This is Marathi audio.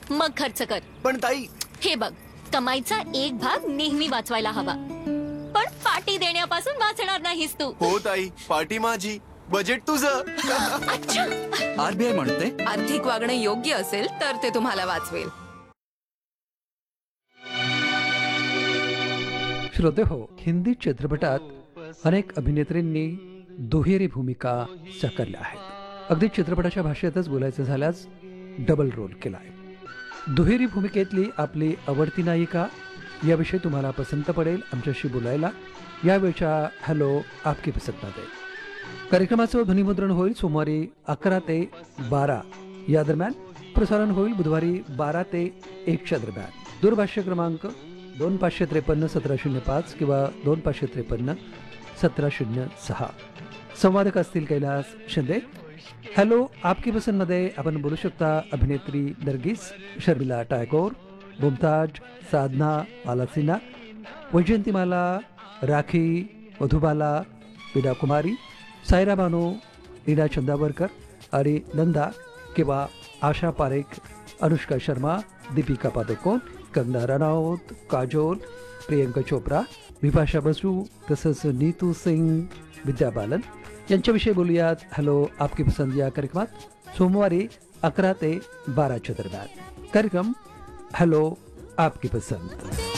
मग खर्च कर. पण ताई, हे बघ, कमाईचा एक भाग नेहमी वाचवायला हवा, पण पार्टी देण्यापासून वाचणार नाहीस तू. हो ताई, पार्टी माझी, बजेट तुझं. अच्छा. आरबीआय म्हणते, आर्थिक वागणं योग्य असेल तर ते तुम्हाला वाचवेल. श्रोते हो, हिंदी चित्रपटात अनेक अभिनेत्रींनी दुहेरी भूमिका साकारल्या आहेत. अगदी चित्रपटाच्या भाषेतच बोलायचं झाल्यास डबल रोल केला आहे. दुहेरी भूमिकेतली आपली आवडती नायिका याविषयी तुम्हाला पसंत पडेल आमच्याशी बोलायला यावेळच्या हॅलो आपकी पसंतमध्ये. कार्यक्रमाचं ध्वनिमुद्रण होईल सोमवारी 11 ते 12 या दरम्यान. प्रसारण होईल बुधवारी 12 ते 1च्या दरम्यान. दूरभाष्य क्रमांक 2553-1705 किंवा 2553-1706. संवादक असतील कैलास शिंदे. हॅलो आपकी पसंतमध्ये आपण बोलू शकता अभिनेत्री नर्गिस, शर्मिला टायगोर, मुमताज, साधना मालासिना, वैजयंतीमाला, राखी, मधुबाला, वीणा कुमारी, सायरा बानो, नीना चंदावरकर आणि नंदा किंवा आशा पारेख, अनुष्का शर्मा, दीपिका पादुकोण, कंगना रनौत, काजोल, प्रियंका चोप्रा, विपाशा बसू तसंच नीतू सिंग, विद्या बालन यांच्याविषयी बोलूयात हॅलो आपकी पसंत या कार्यक्रमात सोमवारी 11 ते 12च्या दरम्यान. कार्यक्रम हॅलो आपकी पसंत.